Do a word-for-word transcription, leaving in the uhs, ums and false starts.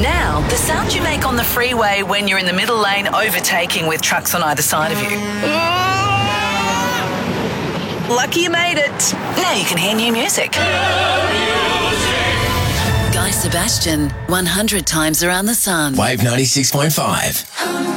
Now, the sound you make on the freeway when you're in the middle lane overtaking with trucks on either side of you. Lucky you made it. Now you can hear new music. Guy Sebastian, one hundred times around the sun. Wave ninety-six point five.